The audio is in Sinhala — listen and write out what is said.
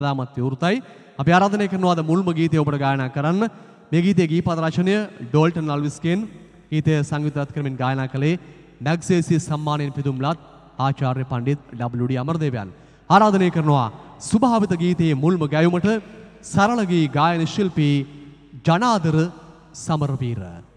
දාමත් විවෘතයි. අපි ආරාධනය කරනවා අද මුල්ම ගීතය ඔබට ගායනා කරන්න. මේ ගීතයේ ගීපද රචනය ඩෝල්ටන් අල්විස්ගෙන් ගීතය සංගීතවත් කරමින් ගායනා කළේ නැග්සේසි සම්මානයෙන් පිදුම්ලත් ආචාර්ය පණ්ඩිත් W.D. අමරදේවයන්. ආරාධනය කරනවා සුභාවිත ගීතයේ මුල්ම ගැයුමට සරල ගී ගායන ශිල්පී ජනාදර සමරවීර.